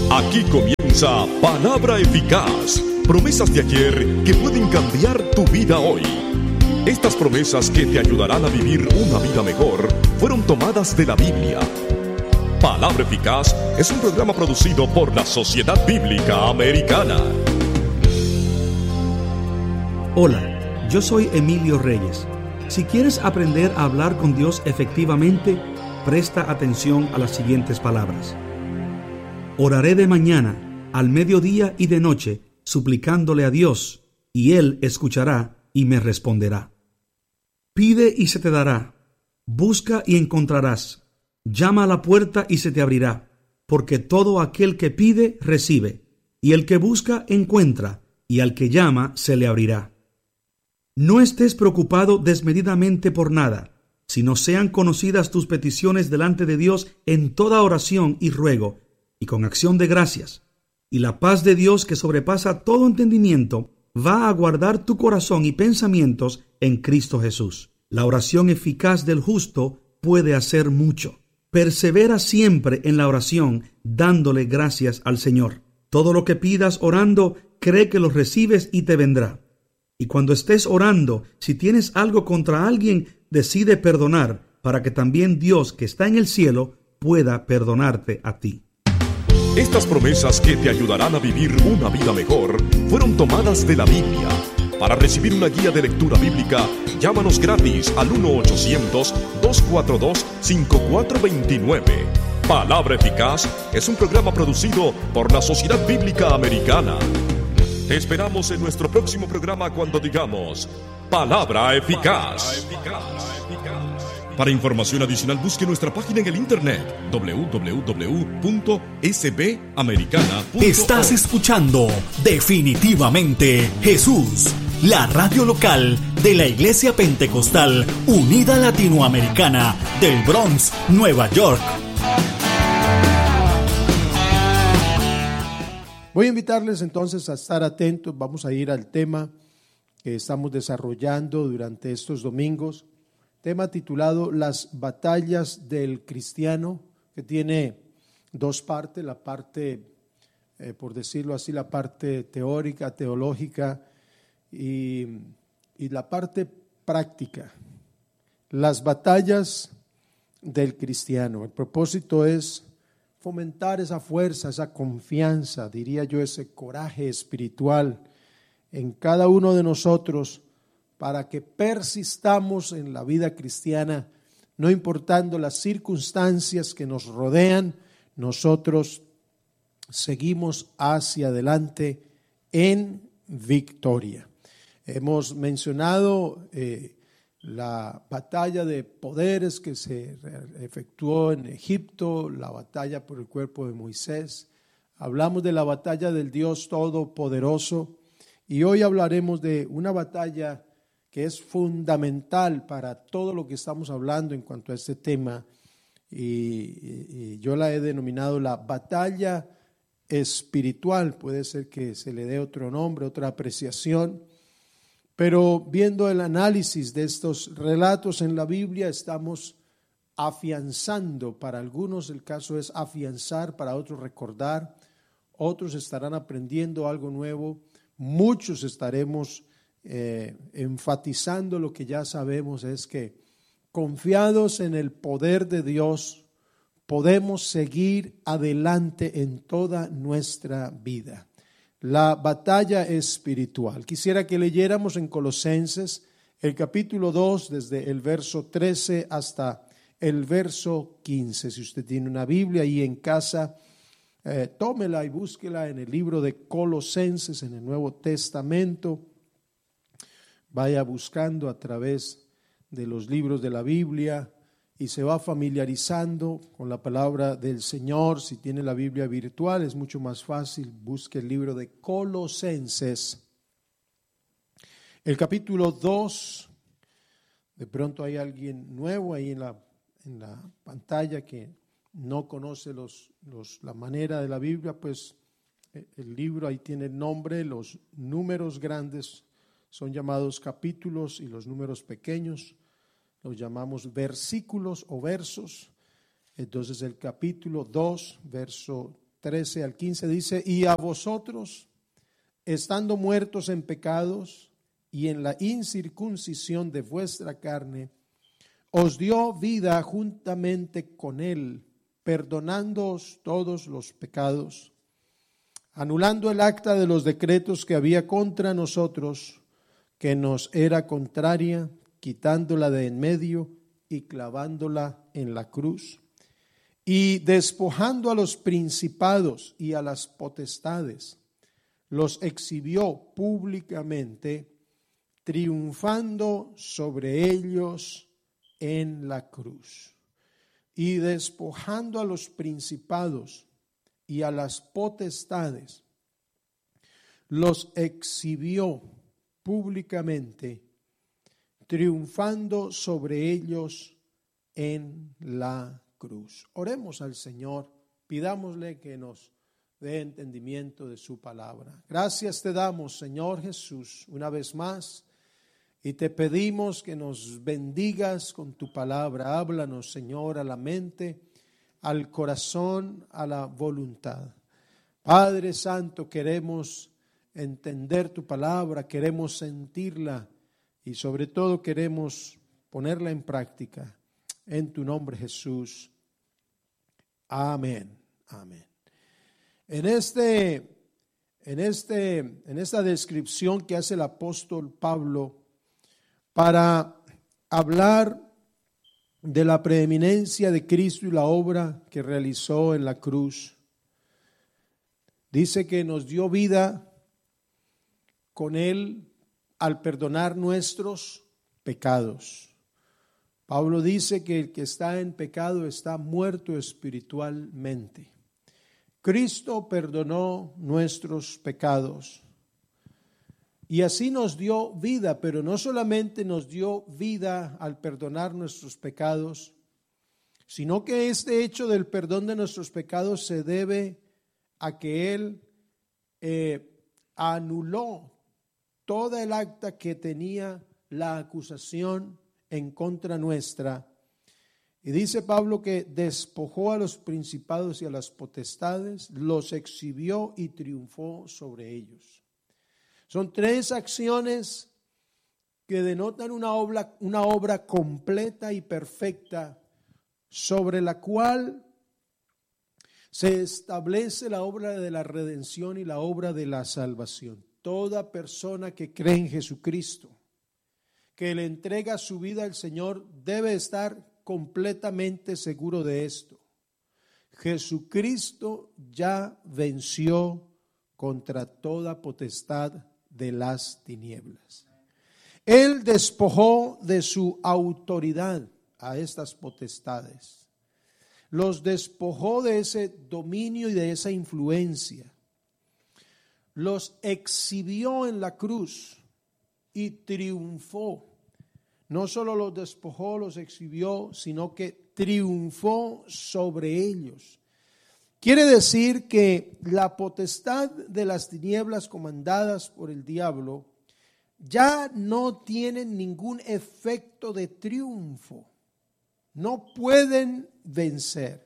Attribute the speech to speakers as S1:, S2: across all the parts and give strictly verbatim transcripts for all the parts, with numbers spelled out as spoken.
S1: Aquí comienza Palabra Eficaz, promesas de ayer que pueden cambiar tu vida hoy. Estas promesas que te ayudarán a vivir una vida mejor fueron tomadas de la Biblia. Palabra Eficaz es un programa producido por la Sociedad Bíblica Americana.
S2: Hola, yo soy Emilio Reyes. Si quieres aprender a hablar con Dios efectivamente, presta atención a las siguientes palabras. Oraré de mañana, al mediodía y de noche, suplicándole a Dios, y Él escuchará y me responderá. Pide y se te dará, busca y encontrarás, llama a la puerta y se te abrirá, porque todo aquel que pide, recibe, y el que busca, encuentra, y al que llama, se le abrirá. No estés preocupado desmedidamente por nada, sino sean conocidas tus peticiones delante de Dios en toda oración y ruego, y con acción de gracias, y la paz de Dios que sobrepasa todo entendimiento va a guardar tu corazón y pensamientos en Cristo Jesús. La oración eficaz del justo puede hacer mucho. Persevera siempre en la oración, dándole gracias al Señor. Todo lo que pidas orando, cree que lo recibes y te vendrá. Y cuando estés orando, si tienes algo contra alguien, decide perdonar, para que también Dios que está en el cielo pueda perdonarte a ti.
S1: Estas promesas que te ayudarán a vivir una vida mejor fueron tomadas de la Biblia. Para recibir una guía de lectura bíblica, llámanos gratis al uno ochocientos, dos cuatro dos, cinco cuatro dos nueve. Palabra Eficaz es un programa producido por la Sociedad Bíblica Americana. Te esperamos en nuestro próximo programa cuando digamos Palabra Eficaz. Para información adicional, busque nuestra página en el internet doble u doble u doble u punto s b americana punto org.
S3: Estás escuchando Definitivamente Jesús, la radio local de la Iglesia Pentecostal Unida Latinoamericana del Bronx, Nueva York.
S4: Voy a invitarles entonces a estar atentos. Vamos a ir al tema que estamos desarrollando durante estos domingos. Tema titulado Las batallas del cristiano, que tiene dos partes, la parte, eh, por decirlo así, la parte teórica, teológica y, y la parte práctica. Las batallas del cristiano. El propósito es fomentar esa fuerza, esa confianza, diría yo, ese coraje espiritual en cada uno de nosotros, para que persistamos en la vida cristiana, no importando las circunstancias que nos rodean, nosotros seguimos hacia adelante en victoria. Hemos mencionado eh, la batalla de poderes que se efectuó en Egipto, la batalla por el cuerpo de Moisés. Hablamos de la batalla del Dios Todopoderoso y hoy hablaremos de una batalla que es fundamental para todo lo que estamos hablando en cuanto a este tema, y, y, y yo la he denominado la batalla espiritual. Puede ser que se le dé otro nombre, otra apreciación, pero viendo el análisis de estos relatos en la Biblia, estamos afianzando. Para algunos el caso es afianzar, para otros recordar, otros estarán aprendiendo algo nuevo, muchos estaremos Eh, enfatizando lo que ya sabemos, es que confiados en el poder de Dios podemos seguir adelante en toda nuestra vida. La batalla espiritual. Quisiera que leyéramos en Colosenses el capítulo dos, desde el verso trece hasta el verso quince. Si usted tiene una Biblia ahí en casa, eh, tómela y búsquela en el libro de Colosenses, en el Nuevo Testamento. Vaya buscando a través de los libros de la Biblia y se va familiarizando con la palabra del Señor. Si tiene la Biblia virtual es mucho más fácil, busque el libro de Colosenses. El capítulo dos, de pronto hay alguien nuevo ahí en la, en la pantalla que no conoce los, los, la manera de la Biblia, pues el libro ahí tiene el nombre, los números grandes son llamados capítulos y los números pequeños los llamamos versículos o versos. Entonces el capítulo dos, verso trece al quince dice: y a vosotros, estando muertos en pecados y en la incircuncisión de vuestra carne, os dio vida juntamente con él, perdonándoos todos los pecados, anulando el acta de los decretos que había contra nosotros, que nos era contraria, quitándola de en medio y clavándola en la cruz, y despojando a los principados y a las potestades, los exhibió públicamente, triunfando sobre ellos en la cruz. Y despojando a los principados y a las potestades, los exhibió públicamente, triunfando sobre ellos en la cruz. Oremos al Señor, pidámosle que nos dé entendimiento de su palabra. Gracias te damos, Señor Jesús, una vez más, y te pedimos que nos bendigas con tu palabra. Háblanos, Señor, a la mente, al corazón, a la voluntad. Padre Santo, queremos entender tu palabra, queremos sentirla y sobre todo queremos ponerla en práctica. En tu nombre, Jesús. Amén. Amén. En este, en este, en esta descripción que hace el apóstol Pablo para hablar de la preeminencia de Cristo y la obra que realizó en la cruz, dice que nos dio vida con él al perdonar nuestros pecados. Pablo dice que el que está en pecado está muerto espiritualmente. Cristo perdonó nuestros pecados y así nos dio vida, pero no solamente nos dio vida al perdonar nuestros pecados, sino que este hecho del perdón de nuestros pecados se debe a que Él eh, anuló toda el acta que tenía la acusación en contra nuestra. Y dice Pablo que despojó a los principados y a las potestades, los exhibió y triunfó sobre ellos. Son tres acciones que denotan una obra, una obra completa y perfecta sobre la cual se establece la obra de la redención y la obra de la salvación. Toda persona que cree en Jesucristo, que le entrega su vida al Señor, debe estar completamente seguro de esto. Jesucristo ya venció contra toda potestad de las tinieblas. Él despojó de su autoridad a estas potestades. Los despojó de ese dominio y de esa influencia. Los exhibió en la cruz y triunfó. No solo los despojó, los exhibió, sino que triunfó sobre ellos. Quiere decir que la potestad de las tinieblas comandadas por el diablo ya no tienen ningún efecto de triunfo. No pueden vencer.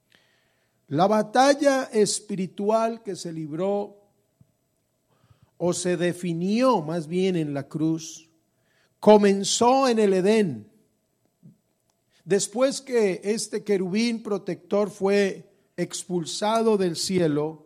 S4: La batalla espiritual que se libró o se definió más bien en la cruz, comenzó en el Edén. Después que este querubín protector fue expulsado del cielo,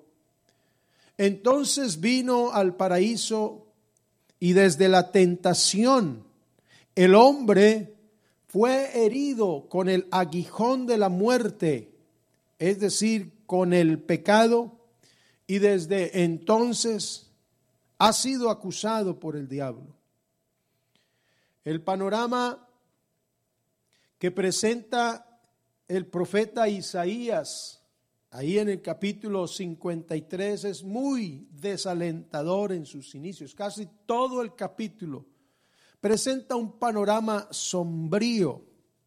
S4: entonces vino al paraíso y desde la tentación el hombre fue herido con el aguijón de la muerte, es decir, con el pecado, y desde entonces ha sido acusado por el diablo. El panorama que presenta el profeta Isaías ahí en el capítulo cincuenta y tres es muy desalentador en sus inicios. Casi todo el capítulo presenta un panorama sombrío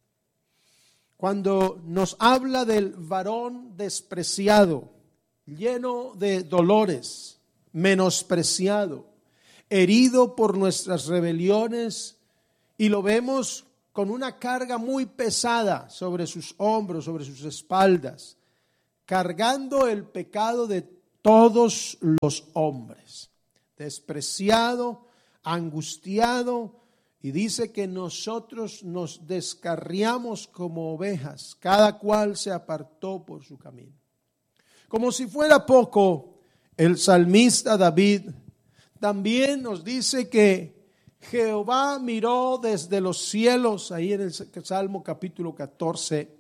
S4: cuando nos habla del varón despreciado, lleno de dolores, menospreciado, herido por nuestras rebeliones, y lo vemos con una carga muy pesada sobre sus hombros, sobre sus espaldas, cargando el pecado de todos los hombres, despreciado, angustiado, y dice que nosotros nos descarriamos como ovejas, cada cual se apartó por su camino. Como si fuera poco, el salmista David también nos dice que Jehová miró desde los cielos, ahí en el Salmo capítulo catorce,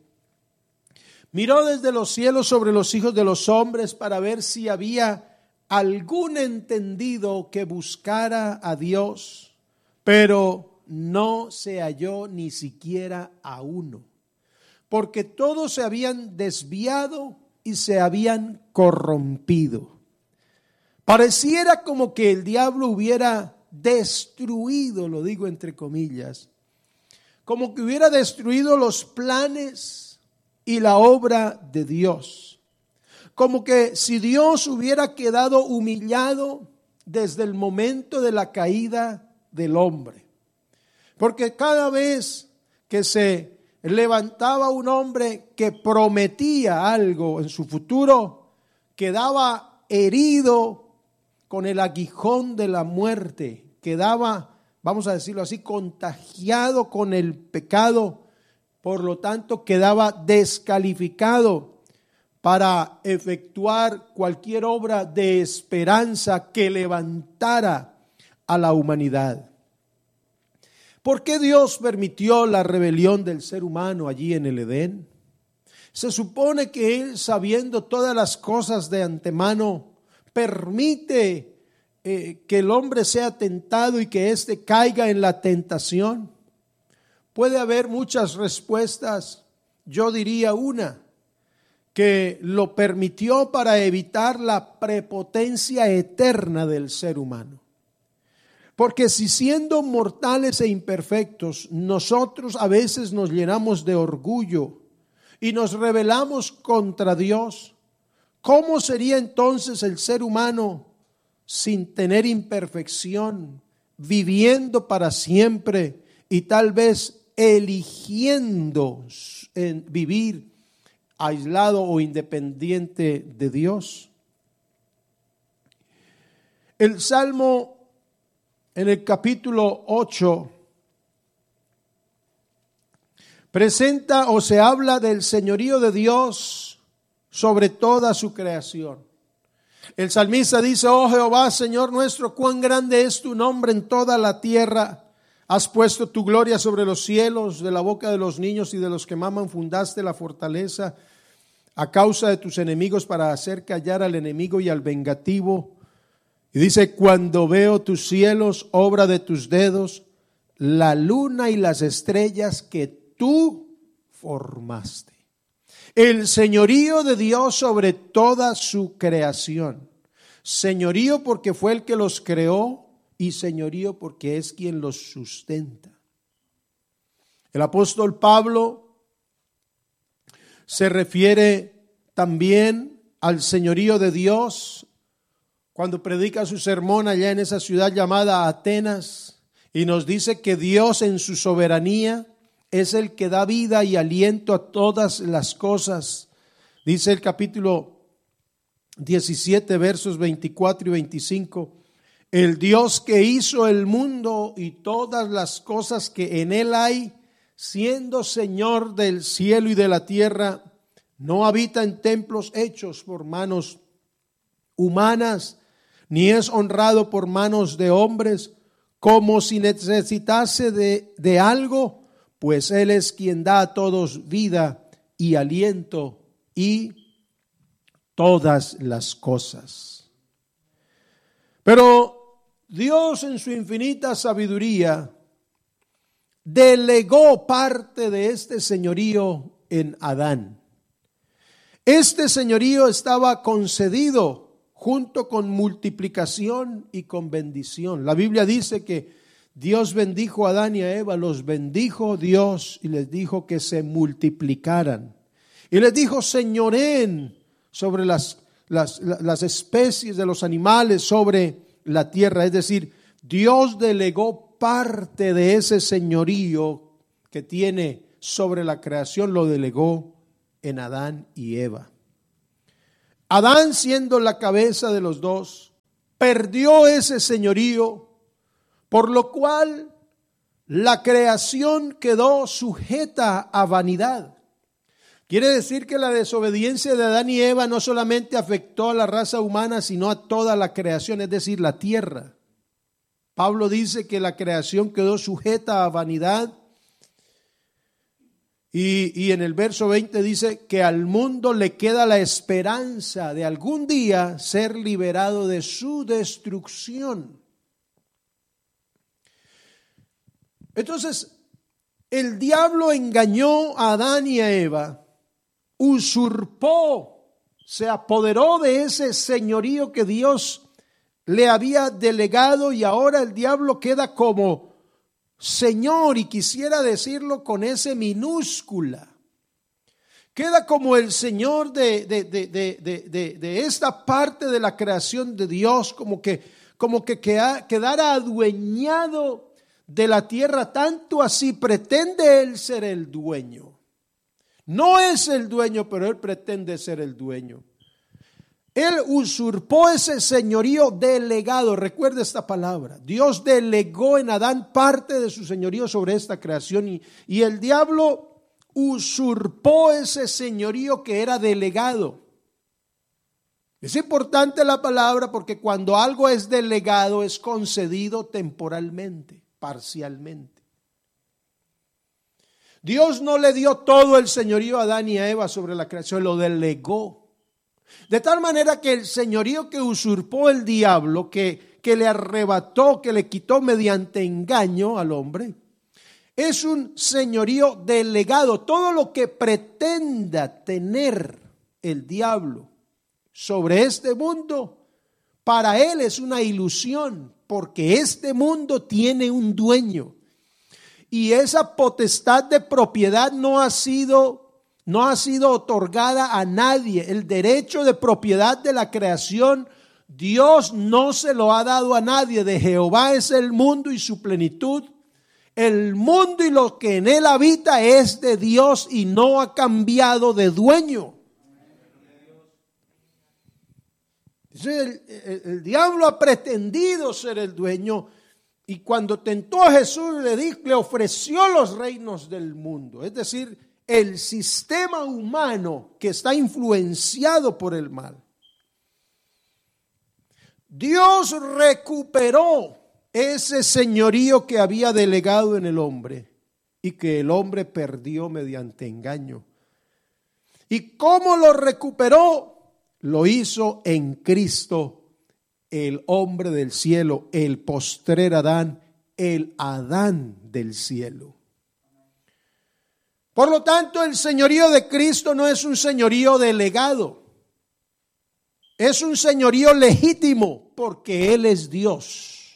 S4: miró desde los cielos sobre los hijos de los hombres para ver si había algún entendido que buscara a Dios, pero no se halló ni siquiera a uno, porque todos se habían desviado y se habían corrompido. Pareciera como que el diablo hubiera destruido, lo digo entre comillas, como que hubiera destruido los planes y la obra de Dios. Como que si Dios hubiera quedado humillado desde el momento de la caída del hombre. Porque cada vez que se levantaba un hombre que prometía algo en su futuro, quedaba herido con el aguijón de la muerte, quedaba, vamos a decirlo así, contagiado con el pecado, por lo tanto quedaba descalificado para efectuar cualquier obra de esperanza que levantara a la humanidad. ¿Por qué Dios permitió la rebelión del ser humano allí en el Edén? Se supone que Él, sabiendo todas las cosas de antemano, permite eh, que el hombre sea tentado y que éste caiga en la tentación. Puede haber muchas respuestas. Yo diría una, que lo permitió para evitar la prepotencia eterna del ser humano. Porque si siendo mortales e imperfectos, nosotros a veces nos llenamos de orgullo y nos rebelamos contra Dios, ¿cómo sería entonces el ser humano sin tener imperfección, viviendo para siempre y tal vez eligiendo en vivir aislado o independiente de Dios? El Salmo en el capítulo ocho presenta o se habla del señorío de Dios sobre toda su creación. El salmista dice: oh Jehová, Señor nuestro, cuán grande es tu nombre en toda la tierra. Has puesto tu gloria sobre los cielos, de la boca de los niños y de los que maman fundaste la fortaleza a causa de tus enemigos, para hacer callar al enemigo y al vengativo. Y dice: cuando veo tus cielos, obra de tus dedos, la luna y las estrellas que tú formaste. El señorío de Dios sobre toda su creación. Señorío porque fue el que los creó y señorío porque es quien los sustenta. El apóstol Pablo se refiere también al señorío de Dios cuando predica su sermón allá en esa ciudad llamada Atenas, y nos dice que Dios en su soberanía es el que da vida y aliento a todas las cosas. Dice el capítulo diecisiete, versos veinticuatro y veinticinco: el Dios que hizo el mundo y todas las cosas que en él hay, siendo Señor del cielo y de la tierra, no habita en templos hechos por manos humanas, ni es honrado por manos de hombres, como si necesitase de, de algo, pues Él es quien da a todos vida y aliento y todas las cosas. Pero Dios en su infinita sabiduría delegó parte de este señorío en Adán. Este señorío estaba concedido junto con multiplicación y con bendición. La Biblia dice que Dios bendijo a Adán y a Eva, los bendijo Dios y les dijo que se multiplicaran. Y les dijo: señoreen sobre las, las, las especies de los animales, sobre la tierra. Es decir, Dios delegó parte de ese señorío que tiene sobre la creación, lo delegó en Adán y Eva. Adán, siendo la cabeza de los dos, perdió ese señorío, por lo cual la creación quedó sujeta a vanidad. Quiere decir que la desobediencia de Adán y Eva no solamente afectó a la raza humana, sino a toda la creación, es decir, la tierra. Pablo dice que la creación quedó sujeta a vanidad. Y, y en el verso veinte dice que al mundo le queda la esperanza de algún día ser liberado de su destrucción. Entonces, el diablo engañó a Adán y a Eva, usurpó, se apoderó de ese señorío que Dios le había delegado, y ahora el diablo queda como Señor, y quisiera decirlo con ese minúscula. Queda como el Señor de, de, de, de, de, de, de esta parte de la creación de Dios, como que, como que queda, quedara adueñado de la tierra, tanto así pretende él ser el dueño. No es el dueño, pero él pretende ser el dueño. Él usurpó ese señorío delegado. Recuerda esta palabra. Dios delegó en Adán parte de su señorío sobre esta creación, y, y el diablo usurpó ese señorío que era delegado. Es importante la palabra porque cuando algo es delegado es concedido temporalmente, parcialmente. Dios no le dio todo el señorío a Adán y a Eva sobre la creación, lo delegó. De tal manera que el señorío que usurpó el diablo, que, que le arrebató, que le quitó mediante engaño al hombre, es un señorío delegado. Todo lo que pretenda tener el diablo sobre este mundo, para él es una ilusión, porque este mundo tiene un dueño. Y esa potestad de propiedad no ha sido No ha sido otorgada a nadie. El derecho de propiedad de la creación, Dios no se lo ha dado a nadie. De Jehová es el mundo y su plenitud. El mundo y lo que en él habita es de Dios y no ha cambiado de dueño. El, el, el diablo ha pretendido ser el dueño, y cuando tentó a Jesús le dijo, le ofreció los reinos del mundo, es decir, el sistema humano que está influenciado por el mal. Dios recuperó ese señorío que había delegado en el hombre y que el hombre perdió mediante engaño. ¿Y cómo lo recuperó? Lo hizo en Cristo, el hombre del cielo, el postrer Adán, el Adán del cielo. Por lo tanto, el señorío de Cristo no es un señorío delegado, es un señorío legítimo porque Él es Dios.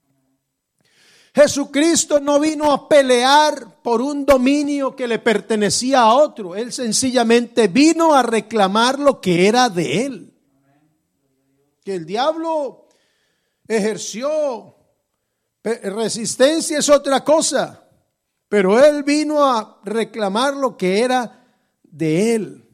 S4: Jesucristo no vino a pelear por un dominio que le pertenecía a otro, Él sencillamente vino a reclamar lo que era de Él. Que el diablo ejerció resistencia es otra cosa. Pero él vino a reclamar lo que era de él.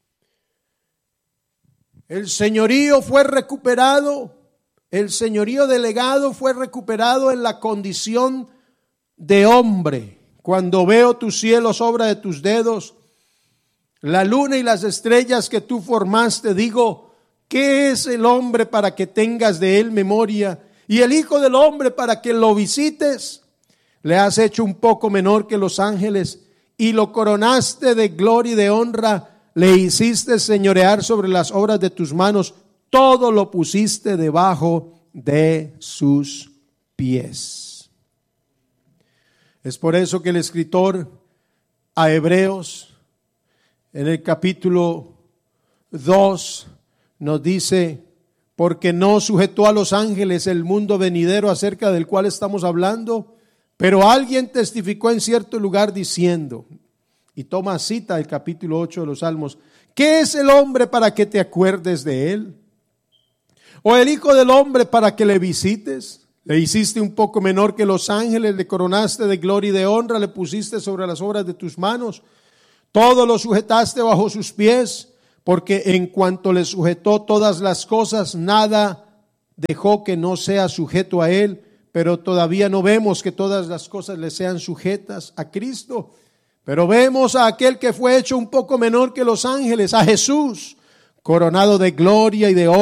S4: El señorío fue recuperado, el señorío delegado fue recuperado en la condición de hombre. Cuando veo tus cielos, obra de tus dedos, la luna y las estrellas que tú formaste, digo, ¿qué es el hombre para que tengas de él memoria? Y el hijo del hombre para que lo visites. Le has hecho un poco menor que los ángeles y lo coronaste de gloria y de honra. Le hiciste señorear sobre las obras de tus manos. Todo lo pusiste debajo de sus pies. Es por eso que el escritor a Hebreos, en el capítulo dos, nos dice, porque no sujetó a los ángeles el mundo venidero acerca del cual estamos hablando. Pero alguien testificó en cierto lugar diciendo, y toma cita el capítulo ocho de los Salmos, ¿qué es el hombre para que te acuerdes de él? ¿O el hijo del hombre para que le visites? Le hiciste un poco menor que los ángeles, le coronaste de gloria y de honra, le pusiste sobre las obras de tus manos, todo lo sujetaste bajo sus pies, porque en cuanto le sujetó todas las cosas, nada dejó que no sea sujeto a él, pero todavía no vemos que todas las cosas le sean sujetas a Cristo. Pero vemos a aquel que fue hecho un poco menor que los ángeles, a Jesús, coronado de gloria y de